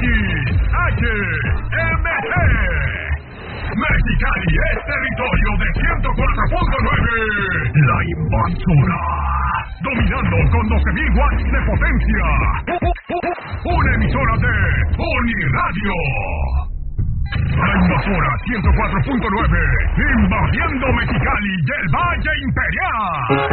XHMG. Mexicali es territorio de 104.9. La invasora. Dominando con 12.000 watts de potencia. Una emisora de Uniradio. La invasora 104.9. Invadiendo Mexicali y el Valle Imperial.